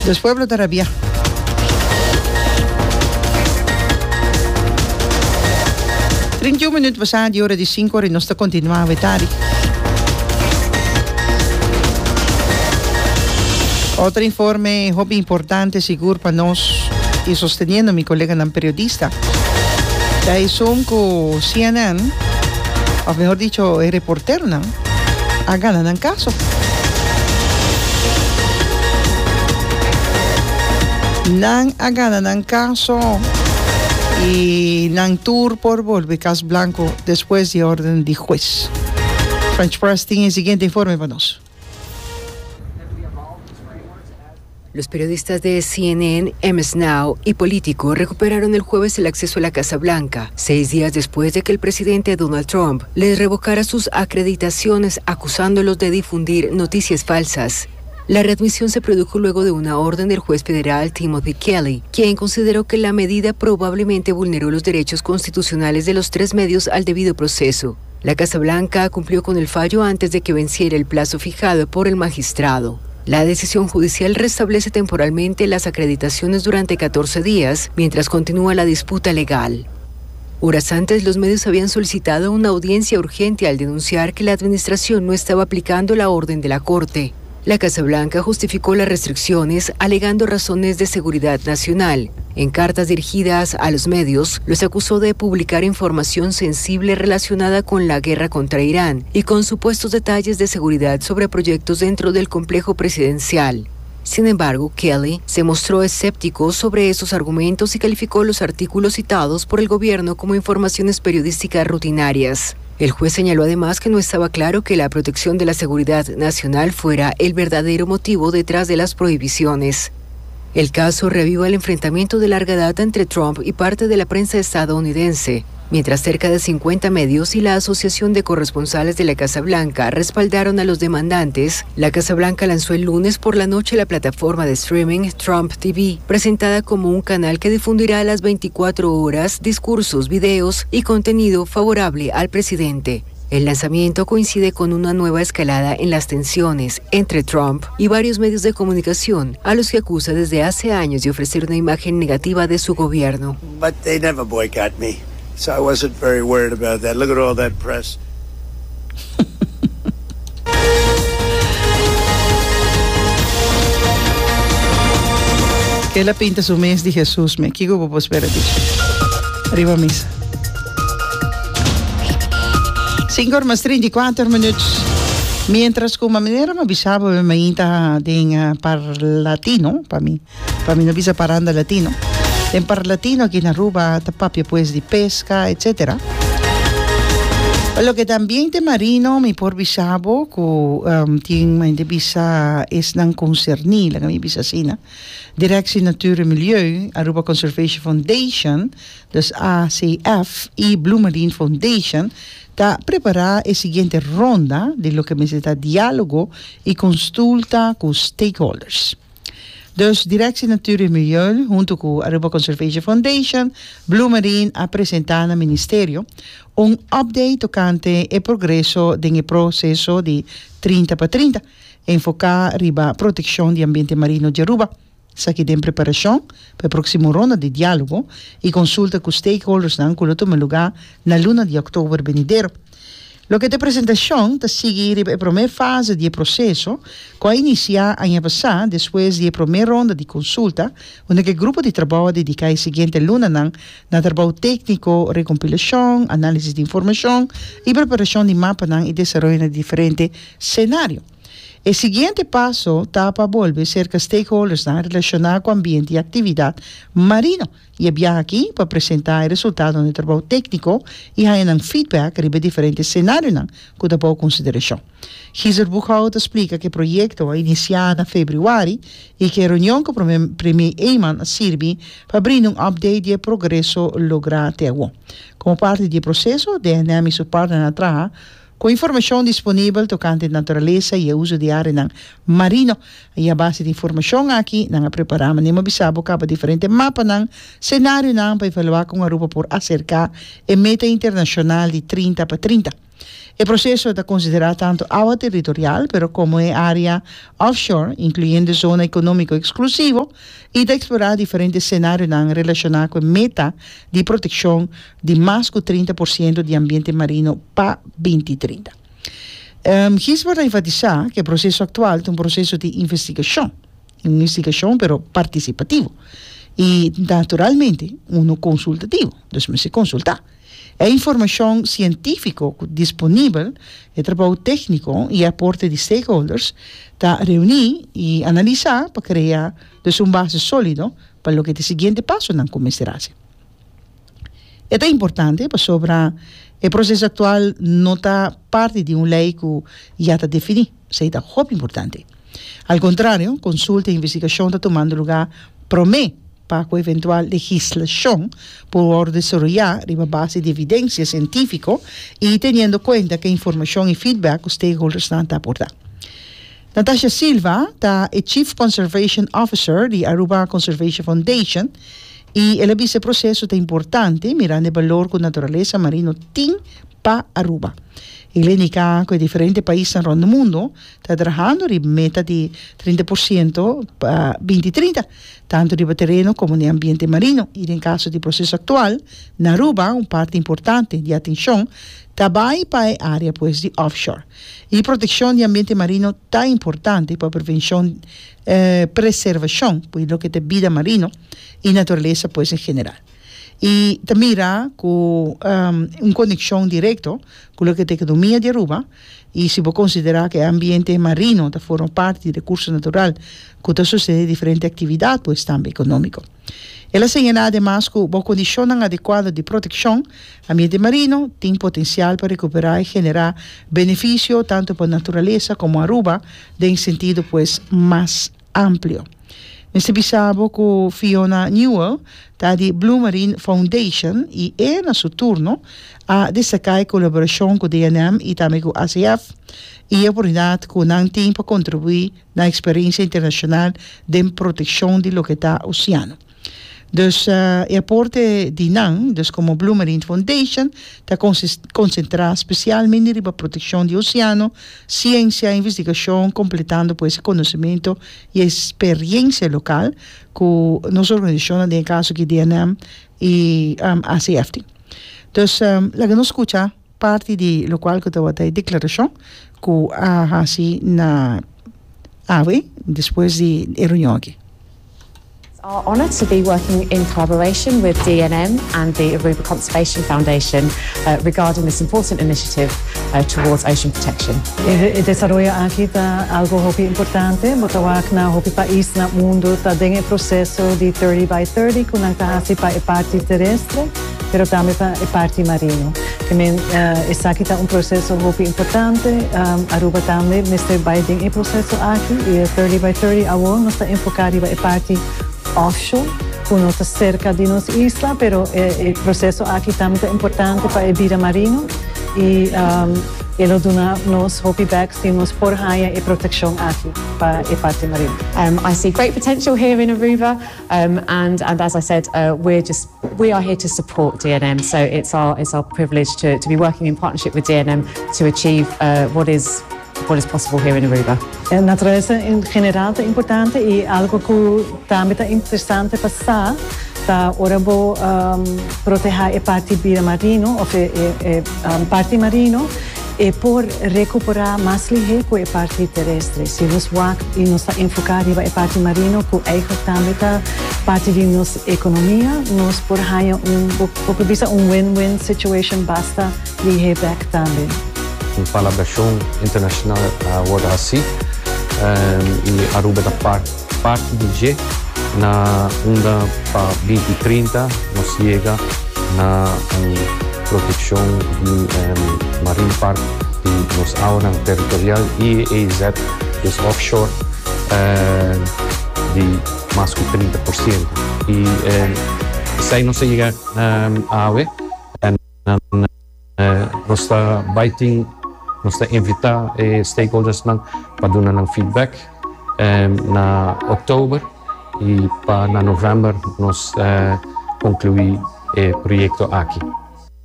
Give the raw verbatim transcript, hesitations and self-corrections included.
dos pueblos de Arabia. trinta y un minutos pasados, hora de cinco horas, y nos está continuando a vetar. Otro informe muy importante, seguro para nos, y sosteniendo a mi colega nan periodista. Ya es un con C N N, o mejor dicho, el reportero, ¿no? A ganar en caso. Nan a ganar en caso y nan tour por volver Cas Blanco después de orden de juez. French Press tiene el siguiente informe para nosotros. Los periodistas de C N N, M S Now y Político recuperaron el jueves el acceso a la Casa Blanca, seis días después de que el presidente Donald Trump les revocara sus acreditaciones acusándolos de difundir noticias falsas. La readmisión se produjo luego de una orden del juez federal Timothy Kelly, quien consideró que la medida probablemente vulneró los derechos constitucionales de los tres medios al debido proceso. La Casa Blanca cumplió con el fallo antes de que venciera el plazo fijado por el magistrado. La decisión judicial restablece temporalmente las acreditaciones durante catorce días, mientras continúa la disputa legal. Horas antes, los medios habían solicitado una audiencia urgente al denunciar que la administración no estaba aplicando la orden de la Corte. La Casa Blanca justificó las restricciones alegando razones de seguridad nacional. En cartas dirigidas a los medios, los acusó de publicar información sensible relacionada con la guerra contra Irán y con supuestos detalles de seguridad sobre proyectos dentro del complejo presidencial. Sin embargo, Kelly se mostró escéptico sobre esos argumentos y calificó los artículos citados por el gobierno como informaciones periodísticas rutinarias. El juez señaló además que no estaba claro que la protección de la seguridad nacional fuera el verdadero motivo detrás de las prohibiciones. El caso reaviva el enfrentamiento de larga data entre Trump y parte de la prensa estadounidense, mientras cerca de cincuenta medios y la Asociación de Corresponsales de la Casa Blanca respaldaron a los demandantes. La Casa Blanca lanzó el lunes por la noche la plataforma de streaming Trump T V, presentada como un canal que difundirá a las veinticuatro horas discursos, videos y contenido favorable al presidente. El lanzamiento coincide con una nueva escalada en las tensiones entre Trump y varios medios de comunicación, a los que acusa desde hace años de ofrecer una imagen negativa de su gobierno. But they never boycott me. So I wasn't very worried about that. Look at all that press. Que la pinta su mes de Jesús, me quiero pues ver arriba misa. cinco horas treinta y cuatro minutos. Mientras como manera me avisaba me inta de par latino, para mí, para mí no visa paranda latino. En par latino aquí en Aruba tapapia pues de pesca, etcétera. Lo que también de marino mi por bisabo que um, tiene de visa es nan concerni la mi visa sina. Directie Natuur en Milieu, Aruba Conservation Foundation, dus A C F y Blue Marine Foundation, está preparada la siguiente ronda de lo que me está diálogo y consulta con stakeholders. Dus Directie Natuur en Milieu, junto con Aruba Conservation Foundation, Blue Marine ha presentado al Ministerio un update tocante el progreso del proceso de treinta para treinta, enfocado en la protección del ambiente marino de Aruba. Aquí en preparación para la próxima ronda de diálogo y consulta con stakeholders que toma lugar en la luna de octubre venidero. Lo que de presentación te sigue la primera fase del proceso que ha iniciado año pasado después de la primera ronda de consulta, donde el grupo de trabajo dedica la siguiente luna a trabajo técnico, recompilación, análisis de información y preparación de mapas y desarrollo de diferentes escenarios. El siguiente paso está para volver cerca de stakeholders relacionados con ambiente y actividad marino. Y viaja aquí para presentar el resultado del trabajo técnico y hay un feedback sobre diferentes escenarios que está para consideración. Giselle Buchhout explica que el proyecto ha iniciado en febrero y que la reunión con el Premier Eyman sirve para brindar un update del progreso logrado. Como parte del proceso, D N M y su partner atrás con información disponible tocante naturaleza y el uso de área marino. Y a base de información aquí, nos preparamos, nos avisamos para diferentes mapas, escenarios para evaluar con Aruba por acercar el meta internacional de treinta para treinta. El proceso está considerado tanto agua territorial, pero como es área offshore, incluyendo zona económico exclusivo, y de explorar diferentes escenarios relacionados con meta de protección de más de treinta por ciento de ambiente marino para veinte treinta. Um, Gis para enfatizar que el proceso actual es un proceso de investigación, investigación pero participativo, y naturalmente uno consultativo, entonces se consulta. A informação científica disponível, o trabalho técnico e aporte de stakeholders está reunir e analisar para criar um base sólido para o que é o seguinte passo não começará. É importante para sobre o processo atual não está parte de uma lei que já está definida, isso é muito importante. Ao contrário, consulta e investigação está tomando lugar promete para a eventual legislação por desarrollar uma base de evidência científica e tendo em conta que a informação e feedback os stakeholders estão a aportar. Natasha Silva é a Chief Conservation Officer de Aruba Conservation Foundation e ela diz que o processo é importante mirando o valor que a natureza marina tem para Aruba. Ele indica que diferentes países ao redor do mundo estão trabalhando em meta de trinta por ciento para veinte trinta, tanto no terreno como no ambiente marino. E no caso do processo atual, na Aruba, uma parte importante de atenção também para a área pues, de offshore. E a proteção do ambiente marino está importante para a prevenção, eh, preservação, pois lo que é vida marino e natureza pues, em geral. E também com um, uma conexão direta com o que é a economia de Aruba, e se você considerar que o ambiente marino está forma parte do recurso natural, que está sucedendo diferentes atividades, pois também econômico. Ela señala además que a condição adequada de proteção ambiente marino tem potencial para recuperar e generar benefício tanto para a natureza como a Aruba, em sentido pues, mais amplo. Neste bisabo com Fiona Newell, da de Blue Marine Foundation, e é, na seu turno, a destacar a colaboração com o D N M e também com o A C F, e a oportunidade que não tem para contribuir na experiência internacional de proteção do lo que está oceano. Dus uh, o aporte de N A M, dus como Blue Marine Foundation, está concentrado especialmente na proteção do oceano, ciência e investigação, completando pues, conhecimento e experiência local que nos organizações, no caso de D N M e um, A C F. Dus, um, la que nos escucha parte de lo qual que está a declaração que há assim na A V E, depois de reunião aqui. Our honour to be working in collaboration with D N M and the Aruba Conservation Foundation uh, regarding this important initiative uh, towards ocean protection. E desarrolla aqui tá algo hopi importante, botawak na hopi país na mundo tá dentro o processo de thirty by thirty, que não tá assim para a parte terrestre, pero também para a parte marino. Também uh, esse aqui tá um processo hopi importante, um, Aruba também neste vai dentro o processo aqui e thirty by thirty agora nós tá enfocado para a parte offshore, uno está cerca de nossa isla, pero eh, o processo aqui também é importante para a vida marino e um, ele dá nos hopi backs de nos por raia e proteção aqui para a parte marina. Um, I see great potential here in Aruba, um, and and as I said, uh, we're just we are here to support D N M. So it's our it's our privilege to to be working in partnership with D N M to achieve uh, what is. what is possible here in Aruba. A natureza em geral é importante e algo que também é interessante passar tá ora vou um, proteger a parte vida marino ou a um, parte marino e por recuperar mais ligeiro com a parte terrestre. Se nós vamos e nós está enfocado na parte marino, que eigenlijk também tá parte de nossa economia, nós por aí um pouco bisa um win-win situation basta ligeiro back também. Uma colaboração internacional agora assim um, e Aruba da parte parte de G na onda para vinte trinta nos chega na um, proteção de um, Marine Park de nos áreas territorial e E Z dos offshore um, de mais de trinta por cento e um, se não chega um, a A V E um, nós está waiting nós está invitar eh, stakeholders nang para dar nang feedback um, na outubro e para na novembro nós uh, concluir o projeto aqui.